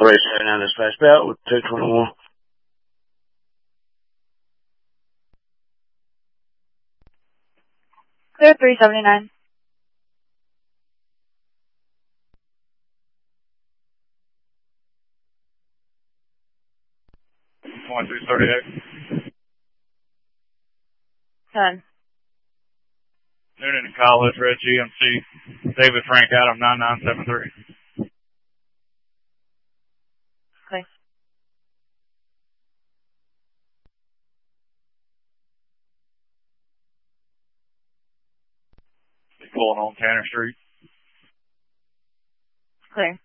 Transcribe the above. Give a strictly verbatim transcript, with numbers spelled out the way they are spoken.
three seventy-nine dispatch belt with two twenty-one. Clear three seventy-nine. twenty-two thirty-eight. ten. Noonan College, Red G M C, David Frank Adam nine nine seven three. Okay. Pulling on Tanner Street. Clear.